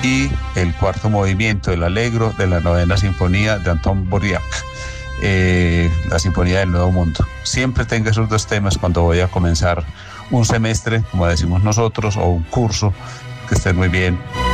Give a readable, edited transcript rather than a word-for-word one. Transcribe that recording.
y el cuarto movimiento, el Allegro de la novena sinfonía de Anton Dvořák, la Sinfonía del Nuevo Mundo. Siempre tengo esos dos temas cuando voy a comenzar un semestre, como decimos nosotros, o un curso. Que estén muy bien.